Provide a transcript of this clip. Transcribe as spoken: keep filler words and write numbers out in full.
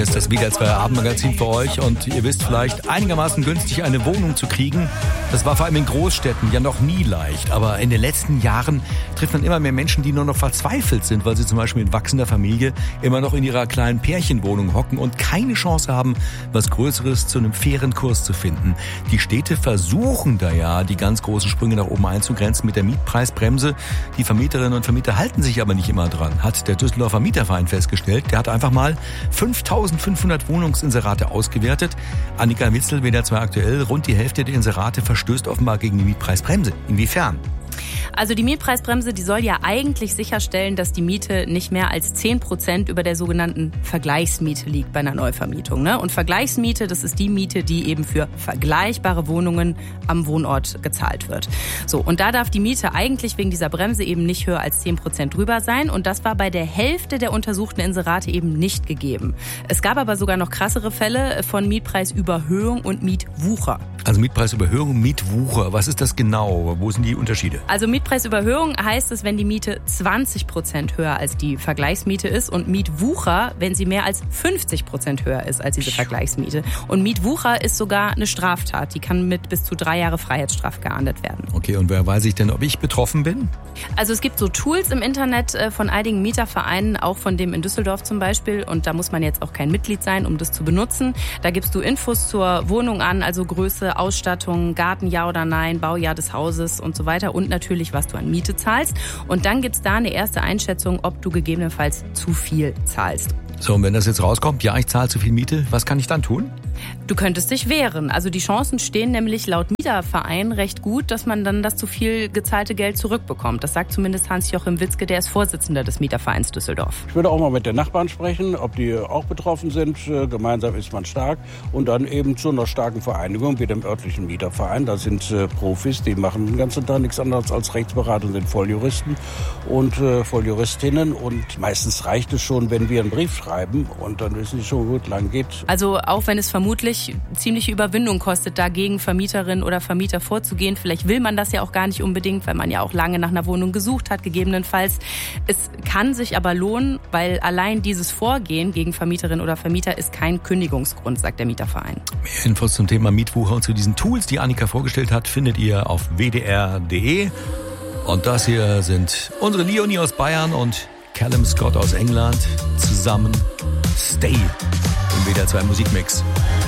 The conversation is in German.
Ist das W D R zwei Abendmagazin für euch und ihr wisst vielleicht, einigermaßen günstig eine Wohnung zu kriegen, das war vor allem in Großstädten ja noch nie leicht. Aber in den letzten Jahren trifft man immer mehr Menschen, die nur noch verzweifelt sind, weil sie zum Beispiel mit wachsender Familie immer noch in ihrer kleinen Pärchenwohnung hocken und keine Chance haben, was Größeres zu einem fairen Kurs zu finden. Die Städte versuchen da ja, die ganz großen Sprünge nach oben einzugrenzen mit der Mietpreisbremse. Die Vermieterinnen und Vermieter halten sich aber nicht immer dran, hat der Düsseldorfer Mieterverein festgestellt. Der hat einfach mal fünftausendfünfhundert Wohnungsinserate ausgewertet. Annika Witzel, W D R zwei aktuell, rund die Hälfte der Inserate verstößt offenbar gegen die Mietpreisbremse. Inwiefern? Also die Mietpreisbremse, die soll ja eigentlich sicherstellen, dass die Miete nicht mehr als zehn Prozent über der sogenannten Vergleichsmiete liegt bei einer Neuvermietung. Ne? Und Vergleichsmiete, das ist die Miete, die eben für vergleichbare Wohnungen am Wohnort gezahlt wird. So, und da darf die Miete eigentlich wegen dieser Bremse eben nicht höher als zehn Prozent drüber sein. Und das war bei der Hälfte der untersuchten Inserate eben nicht gegeben. Es gab aber sogar noch krassere Fälle von Mietpreisüberhöhung und Mietwucher. Also Mietpreisüberhöhung, Mietwucher, was ist das genau? Wo sind die Unterschiede? Also Mietpreisüberhöhung heißt es, wenn die Miete zwanzig Prozent höher als die Vergleichsmiete ist und Mietwucher, wenn sie mehr als fünfzig Prozent höher ist als diese Vergleichsmiete. Und Mietwucher ist sogar eine Straftat, die kann mit bis zu drei Jahre Freiheitsstrafe geahndet werden. Okay, und wer weiß ich denn, ob ich betroffen bin? Also es gibt so Tools im Internet von einigen Mietervereinen, auch von dem in Düsseldorf zum Beispiel, und da muss man jetzt auch kein Mitglied sein, um das zu benutzen. Da gibst du Infos zur Wohnung an, also Größe, Ausstattung, Garten, ja oder nein, Baujahr des Hauses und so weiter und natürlich, was du an Miete zahlst. Und dann gibt's da eine erste Einschätzung, ob du gegebenenfalls zu viel zahlst. So, und wenn das jetzt rauskommt, ja, ich zahle zu viel Miete, was kann ich dann tun? Du könntest dich wehren. Also die Chancen stehen nämlich laut Mieterverein recht gut, dass man dann das zu viel gezahlte Geld zurückbekommt. Das sagt zumindest Hans-Joachim Witzke, der ist Vorsitzender des Mietervereins Düsseldorf. Ich würde auch mal mit den Nachbarn sprechen, ob die auch betroffen sind. Gemeinsam ist man stark. Und dann eben zu einer starken Vereinigung wie dem örtlichen Mieterverein. Da sind äh, Profis, die machen den ganzen Tag nichts anderes als Rechtsberater und sind Volljuristen und äh, Volljuristinnen. Und meistens reicht es schon, wenn wir einen Brief schreiben. Und dann wissen sie schon, wo es lang geht. Also auch wenn es vermutlich ziemliche Überwindung kostet, dagegen Vermieterin oder Vermieter vorzugehen. Vielleicht will man das ja auch gar nicht unbedingt, weil man ja auch lange nach einer Wohnung gesucht hat, gegebenenfalls. Es kann sich aber lohnen, weil allein dieses Vorgehen gegen Vermieterin oder Vermieter ist kein Kündigungsgrund, sagt der Mieterverein. Mehr Infos zum Thema Mietwucher und zu diesen Tools, die Annika vorgestellt hat, findet ihr auf w d r punkt d e. Und das hier sind unsere Leonie aus Bayern und Callum Scott aus England. Zusammen Stay im W D R zwei Musikmix.